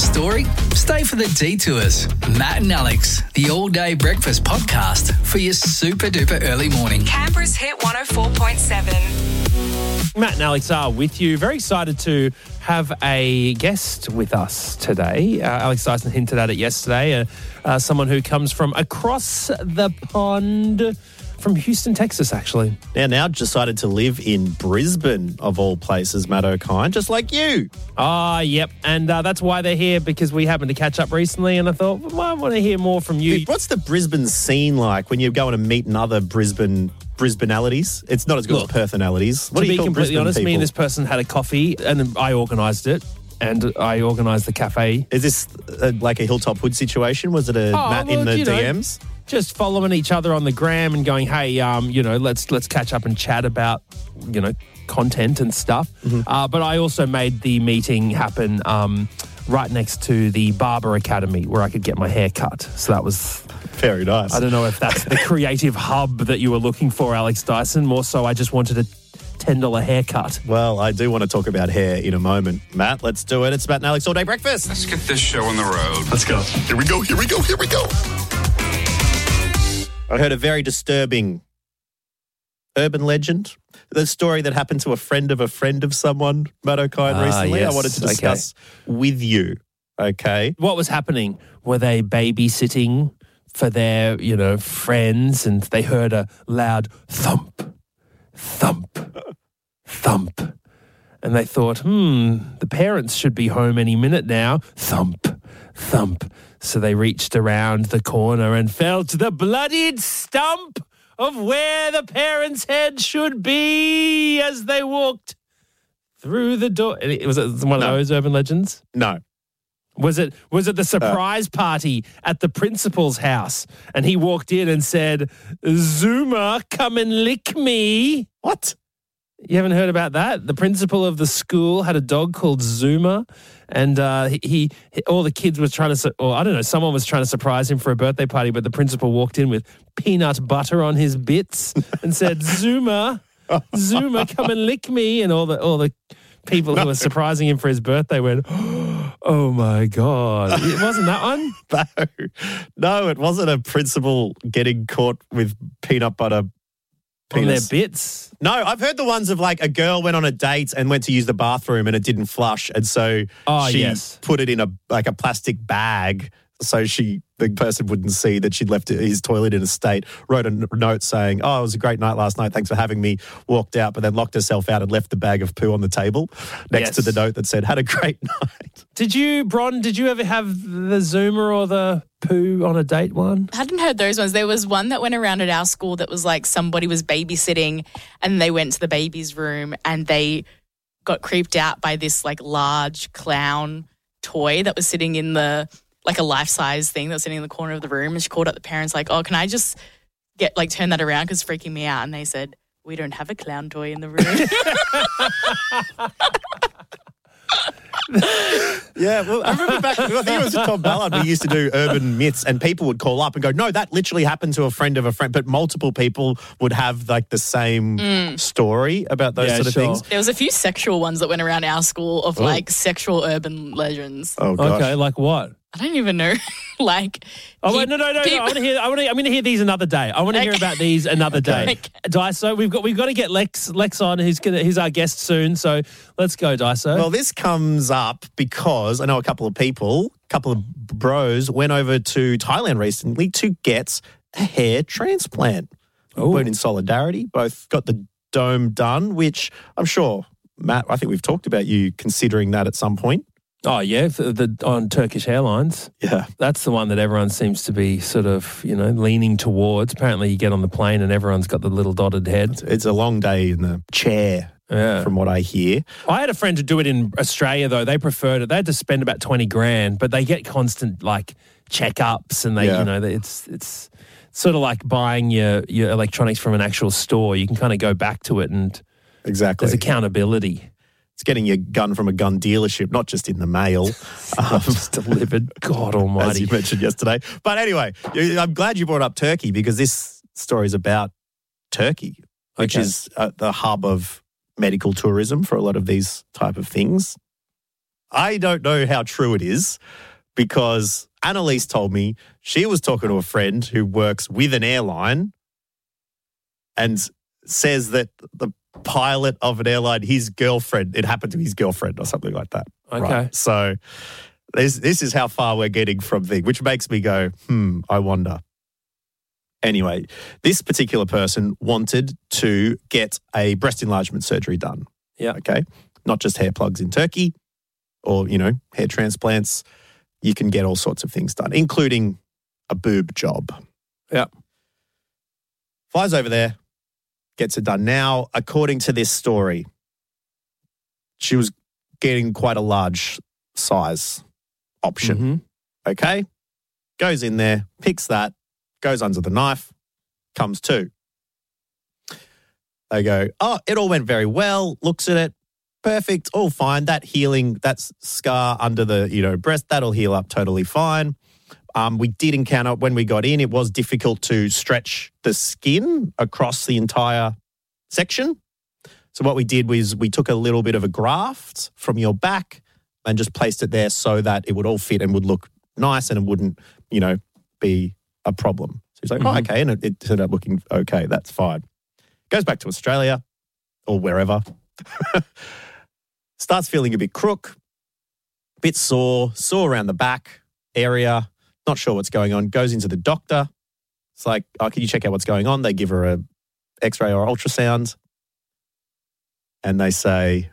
story? Stay for the detours. Matt and Alex, the all-day breakfast podcast for your super-duper early morning. Canberra's Hit 104.7. Matt and Alex are with you. Very excited to have a guest with us today. Alex Dyson hinted at it yesterday. Someone who comes from across the pond, from Houston, Texas, actually. Now decided to live in Brisbane, of all places, Matt O'Kine, just like you. Yep. And that's why they're here, because we happened to catch up recently, and I thought, well, I want to hear more from you. What's the Brisbane scene like when you're going to meet another Brisbanealities? It's not as good as Perthanalities. What to do you be call completely Brisbane honest, people? me and this person had a coffee, and I organised it, and I organised the cafe. Is this like a Hilltop Hood situation? Was it a Matt in the DMs? Just following each other on the gram and going, hey, let's catch up and chat about, content and stuff. Mm-hmm. But I also made the meeting happen right next to the Barber Academy where I could get my hair cut. So that was very nice. I don't know if that's the creative hub that you were looking for, Alex Dyson. More so, I just wanted a $10 haircut. Well, I do want to talk about hair in a moment. Matt, let's do it. It's Matt and Alex All Day Breakfast. Let's get this show on the road. Let's go. Here we go. I heard a very disturbing urban legend. The story that happened to a friend of someone, Matt O'Kine, recently. Yes. I wanted to discuss with you. Okay. What was happening? Were they babysitting for their, friends, and they heard a loud thump, thump, thump. And they thought, the parents should be home any minute now. Thump, thump. So they reached around the corner and felt the bloodied stump of where the parents' head should be as they walked through the door. Was it one of those urban legends? No. Was it the surprise party at the principal's house, and he walked in and said, Zuma, come and lick me? What? You haven't heard about that? The principal of the school had a dog called Zuma, and he all the kids was trying to, or I don't know, someone was trying to surprise him for a birthday party, but the principal walked in with peanut butter on his bits and said, Zuma, come and lick me, and all the people who were surprising him for his birthday went, oh my God. It wasn't that one? No, it wasn't a principal getting caught with peanut butter on their bits? No, I've heard the ones of like a girl went on a date and went to use the bathroom and it didn't flush, and so she put it in a plastic bag so the person wouldn't see that she'd left his toilet in a state, wrote a note saying, it was a great night last night, thanks for having me, walked out, but then locked herself out and left the bag of poo on the table next to the note that said, had a great night. Did you ever have the Zuma or the poo on a date one? I hadn't heard those ones. There was one that went around at our school that was like somebody was babysitting and they went to the baby's room and they got creeped out by this like large clown toy that was sitting in the, like a life-size thing that was sitting in the corner of the room, and she called up the parents like, can I just turn that around because it's freaking me out? And they said, we don't have a clown toy in the room. Yeah, well, I remember back, I think it was Tom Ballard, we used to do urban myths, and people would call up and go, no, that literally happened to a friend of a friend, but multiple people would have like the same story about those sort of things. There was a few sexual ones that went around our school of like sexual urban legends. Oh, gosh. Okay, like what? I don't even know. Like, no. I'm going to hear these another day. I want to hear about these another day. Okay. Daiso, we've got to get Lex on. Who's our guest soon. So let's go, Daiso. Well, this comes up because I know a couple of bros went over to Thailand recently to get a hair transplant. Went in solidarity. Both got the dome done, which I'm sure, Matt, I think we've talked about you considering that at some point. Oh, yeah, on Turkish Airlines. Yeah. That's the one that everyone seems to be sort of, leaning towards. Apparently you get on the plane and everyone's got the little dotted head. It's a long day in the chair, from what I hear. I had a friend to do it in Australia, though. They preferred it. They had to spend about $20,000, but they get constant, like, checkups and it's sort of like buying your electronics from an actual store. You can kind of go back to it and there's accountability. It's getting your gun from a gun dealership, not just in the mail. Just delivered. God almighty. As you mentioned yesterday. But anyway, I'm glad you brought up Turkey because this story is about Turkey, which is the hub of medical tourism for a lot of these type of things. I don't know how true it is because Annalise told me she was talking to a friend who works with an airline and says that the pilot of an airline, his girlfriend, it happened to his girlfriend or something like that. Okay. Right? So this is how far we're getting from things, which makes me go, I wonder. Anyway, this particular person wanted to get a breast enlargement surgery done. Yeah. Okay. Not just hair plugs in Turkey or, hair transplants. You can get all sorts of things done, including a boob job. Yeah. Flies over there, gets it done. Now, according to this story, she was getting quite a large size option. Mm-hmm. Okay. Goes in there, picks that, goes under the knife, comes to. They go, it all went very well, looks at it, perfect, all fine. That healing, that scar under the, breast, that'll heal up totally fine. We did encounter, when we got in, it was difficult to stretch the skin across the entire section. So what we did was we took a little bit of a graft from your back and just placed it there so that it would all fit and would look nice and it wouldn't, be a problem. So he's like, okay, and it turned out looking okay, that's fine. Goes back to Australia or wherever. Starts feeling a bit crook, a bit sore around the back area, not sure what's going on. Goes into the doctor. It's like, can you check out what's going on? They give her a X-ray or ultrasound. And they say,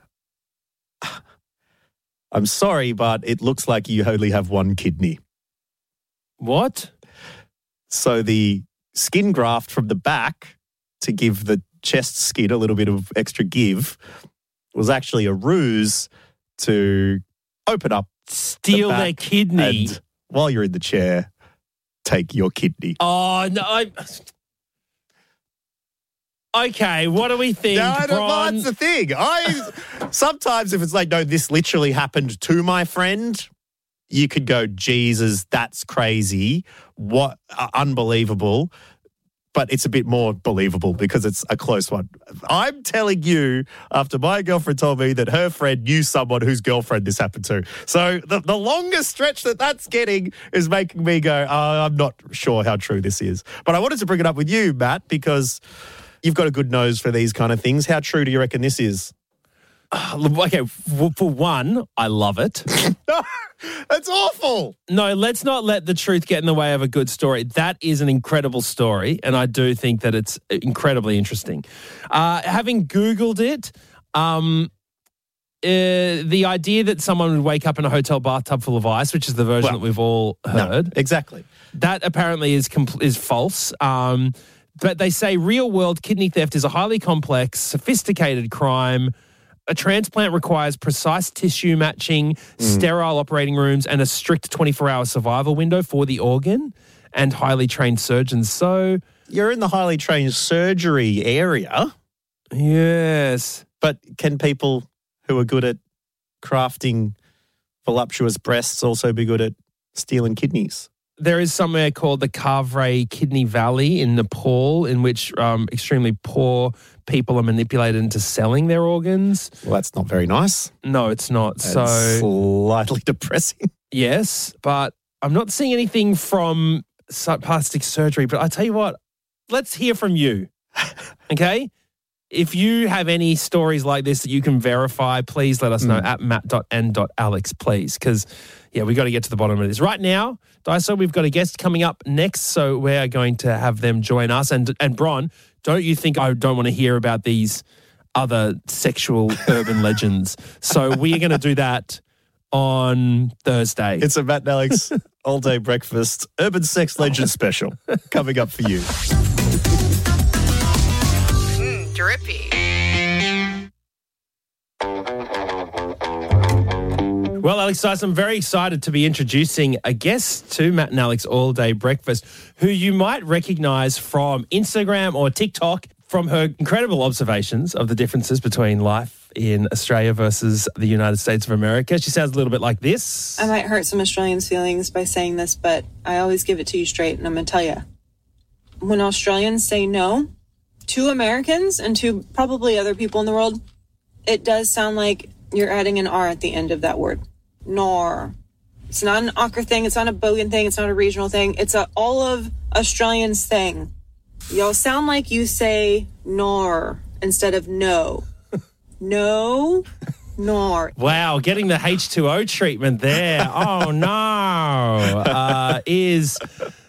I'm sorry, but it looks like you only have one kidney. What? So the skin graft from the back to give the chest skin a little bit of extra give was actually a ruse to open up, steal their kidney. And while you're in the chair, take your kidney. Oh, no. Okay, what do we think, well, that's the thing. Sometimes if it's like, no, this literally happened to my friend, you could go, Jesus, that's crazy. What unbelievable. But it's a bit more believable because it's a close one. I'm telling you, after my girlfriend told me that her friend knew someone whose girlfriend this happened to. So the longest stretch that's getting is making me go, I'm not sure how true this is. But I wanted to bring it up with you, Matt, because you've got a good nose for these kind of things. How true do you reckon this is? Okay, for one, I love it. No, that's awful. No, let's not let the truth get in the way of a good story. That is an incredible story, and I do think that it's incredibly interesting. Having Googled it, the idea that someone would wake up in a hotel bathtub full of ice, which is the version that we've all heard. No, exactly. That apparently is false. But they say real-world kidney theft is a highly complex, sophisticated crime. A transplant requires precise tissue matching, sterile operating rooms, and a strict 24-hour survival window for the organ and highly trained surgeons. So you're in the highly trained surgery area. Yes. But can people who are good at crafting voluptuous breasts also be good at stealing kidneys? There is somewhere called the Kavre Kidney Valley in Nepal in which extremely poor people are manipulated into selling their organs. Well, that's not very nice. No, it's not. That's slightly depressing. Yes, but I'm not seeing anything from plastic surgery. But I tell you what, let's hear from you, okay? If you have any stories like this that you can verify, please let us know at matt.n.alex, please, because, we got to get to the bottom of this. Right now, Daiso, we've got a guest coming up next, so we're going to have them join us. And Bron, don't you think I don't want to hear about these other sexual urban legends? So we are going to do that on Thursday. It's a Matt and Alex all-day breakfast urban sex legend special coming up for you. Drippy. Well, Alex Dyson, I'm very excited to be introducing a guest to Matt and Alex All Day Breakfast, who you might recognise from Instagram or TikTok from her incredible observations of the differences between life in Australia versus the United States of America. She sounds a little bit like this. I might hurt some Australians' feelings by saying this, but I always give it to you straight, and I'm going to tell you. When Australians say no to Americans and to probably other people in the world, it does sound like you're adding an R at the end of that word. nor. It's not an Ochre thing. It's not a Bogan thing. It's not a regional thing. It's a all of Australians thing. Y'all sound like you say nor instead of no. No, nor. Wow, getting the H2O treatment there. Oh, no. Is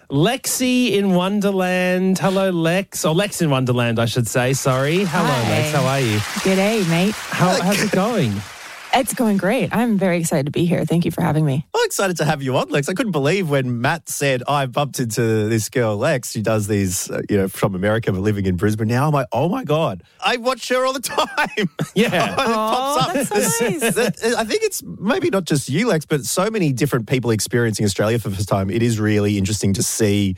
Lexi in Wonderland. Hello, Lex. Or Lex in Wonderland, I should say. Sorry. Hello, Hi. Lex. How are you? G'day, mate. How's it going? It's going great. I'm very excited to be here. Thank you for having me. I'm excited to have you on, Lex. I couldn't believe when Matt said, I bumped into this girl, Lex. She does these, from America, but living in Brisbane now. I'm like, oh, my God. I watch her all the time. Yeah. It pops up. That's so nice. I think it's maybe not just you, Lex, but so many different people experiencing Australia for the first time. It is really interesting to see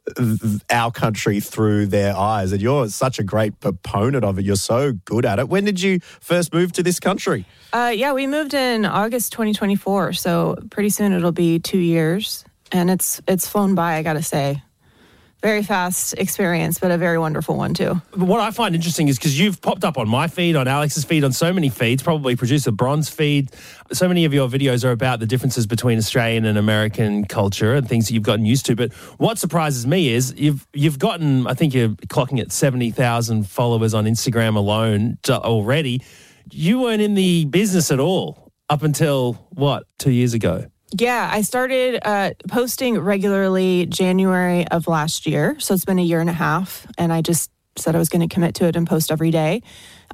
our country through their eyes. And you're such a great proponent of it. You're so good at it. When did you first move to this country? We moved in August 2024, so pretty soon it'll be 2 years, and it's flown by, I gotta say. Very fast experience, but a very wonderful one too. What I find interesting is because you've popped up on my feed, on Alex's feed, on so many feeds, probably producer Bron's feed. So many of your videos are about the differences between Australian and American culture and things that you've gotten used to. But what surprises me is you've gotten, I think you're clocking at 70,000 followers on Instagram alone already. You weren't in the business at all up until, 2 years ago? Yeah, I started posting regularly January of last year. So it's been a year and a half. And I just said I was going to commit to it and post every day.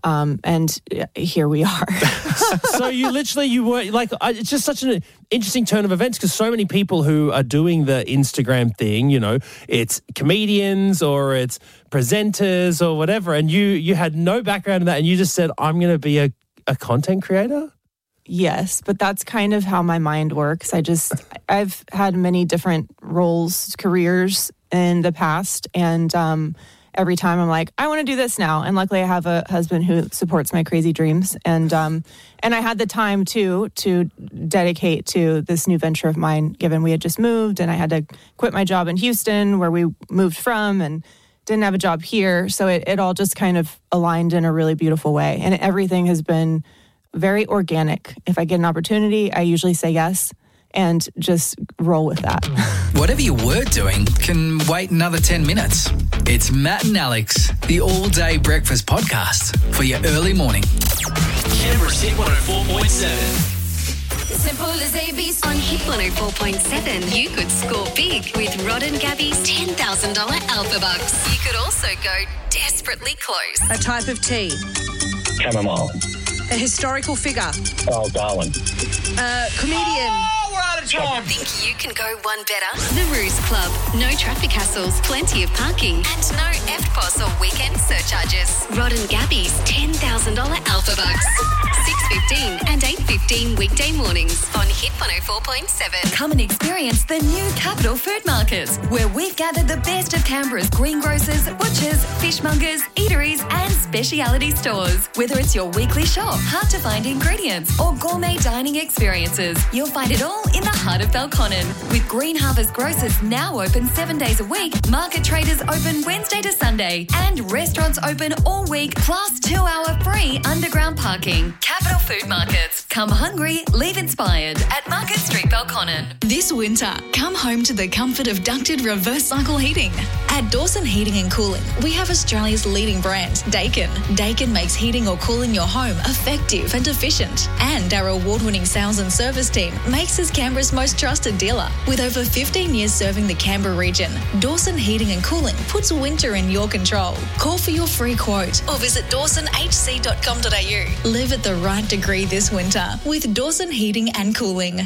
And here we are. So you were like, it's just such an interesting turn of events because so many people who are doing the Instagram thing, it's comedians or it's presenters or whatever. And you had no background in that and you just said, I'm going to be a content creator? Yes, but that's kind of how my mind works. I've had many different roles, careers in the past, and every time I'm like, I want to do this now. And luckily I have a husband who supports my crazy dreams. And I had the time too to dedicate to this new venture of mine, given we had just moved and I had to quit my job in Houston where we moved from and didn't have a job here. So it all just kind of aligned in a really beautiful way. And everything has been very organic. If I get an opportunity, I usually say yes and just roll with that. Whatever you were doing can wait another 10 minutes. It's Matt and Alex, the all-day breakfast podcast for your early morning. Canberra's Hit 104.7. Simple as ABC. On Hit 104.7, you could score big with Rod and Gabby's $10,000 Alpha Bucks. You could also go desperately close. A type of tea. Chamomile. A historical figure. Oh, Darwin. Comedian. Oh, we're out of time. Think you can go one better? The Ruse Club. No traffic hassles, plenty of parking, and no EFTPOS or weekend surcharges. Rod and Gabby's $10,000 Alpha Bucks. 6:15 and 8:15 weekday mornings on Hit 104.7. Come and experience the new Capital Food Market, where we've gathered the best of Canberra's greengrocers, butchers, fishmongers, eateries and speciality stores. Whether it's your weekly shop, hard-to-find ingredients or gourmet dining experiences, you'll find it all in the heart of Belconnen. With Green Harvest Grocers now open 7 days a week, market traders open Wednesday to Sunday, and restaurants open all week, plus 2-hour free underground parking. Capital Food Markets. Come hungry, leave inspired at Market Street, Belconnen. This winter, come home to the comfort of ducted reverse cycle heating. At Dawson Heating and Cooling, we have Australia's leading brand, Daikin. Daikin makes heating or cooling your home effective and efficient. And our award-winning sales and service team makes us Canberra's most trusted dealer. With over 15 years serving the Canberra region, Dawson Heating and Cooling puts winter in your control. Call for your free quote or visit dawsonhc.com.au. Live at the right degree this winter with Dawson Heating and Cooling.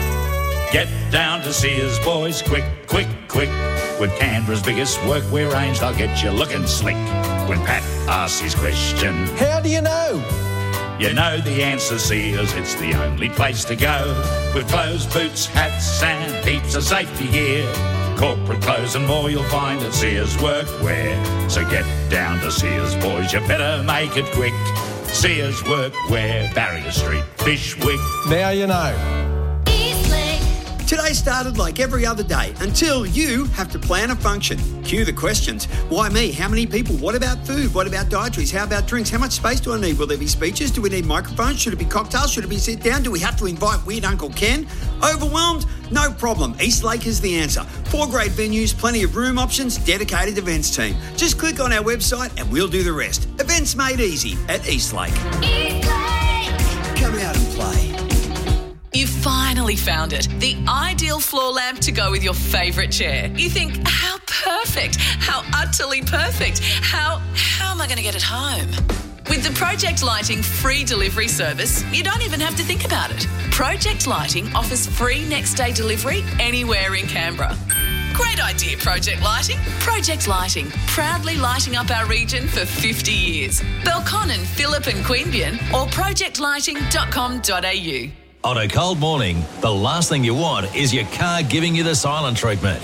Get down to Sears, boys, quick, quick, quick. With Canberra's biggest workwear range, they'll get you looking slick. When Pat asks his question, how do you know? You know the answer, Sears, it's the only place to go. With clothes, boots, hats and heaps of safety gear. Corporate clothes and more you'll find at Sears Workwear. So get down to Sears, boys, you better make it quick. Sears Workwear, Barrier Street, Fishwick. Now you know. Today started like every other day until you have to plan a function. Cue the questions. Why me? How many people? What about food? What about dietaries? How about drinks? How much space do I need? Will there be speeches? Do we need microphones? Should it be cocktails? Should it be sit down? Do we have to invite weird Uncle Ken? Overwhelmed? No problem. Eastlake is the answer. 4 great venues, plenty of room options, dedicated events team. Just click on our website and we'll do the rest. Events made easy at Eastlake. Come out and play. You finally found it. The ideal floor lamp to go with your favourite chair. You think, how perfect, how utterly perfect, how am I going to get it home? With the Project Lighting free delivery service, you don't even have to think about it. Project Lighting offers free next day delivery anywhere in Canberra. Great idea, Project Lighting. Project Lighting, proudly lighting up our region for 50 years. Belconnen, Phillip and Queanbeyan or projectlighting.com.au. On a cold morning, the last thing you want is your car giving you the silent treatment.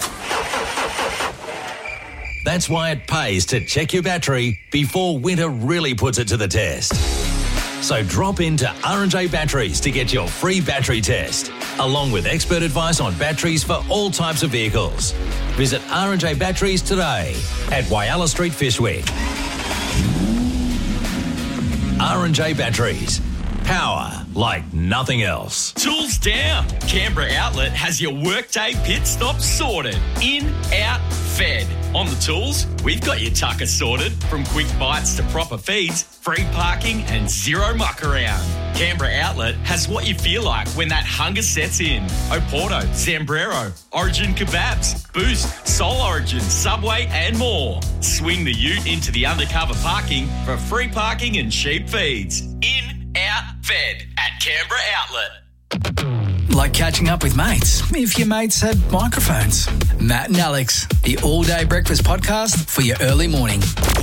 That's why it pays to check your battery before winter really puts it to the test. So drop into R&J Batteries to get your free battery test, along with expert advice on batteries for all types of vehicles. Visit R&J Batteries today at Whyalla Street, Fyshwick. R&J Batteries. Power like nothing else. Tools down. Canberra Outlet has your workday pit stop sorted. In, out, fed. On the tools, we've got your tucker sorted. From quick bites to proper feeds, free parking and zero muck around. Canberra Outlet has what you feel like when that hunger sets in. Oporto, Zambrero, Origin Kebabs, Boost, Soul Origin, Subway and more. Swing the ute into the undercover parking for free parking and cheap feeds. In, out, fed at Canberra Outlet. Like catching up with mates, if your mates had microphones. Matt and Alex, the all-day breakfast podcast for your early morning.